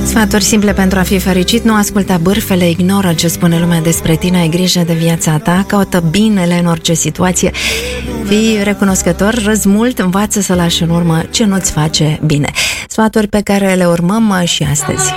Sfaturi simple pentru a fi fericit: nu asculta bârfele, ignoră ce spune lumea despre tine, ai grijă de viața ta, caută binele în orice situație, fii recunoscător, râzi mult, învață să lași în urmă ce nu-ți face bine. Sfaturi pe care le urmăm și astăzi.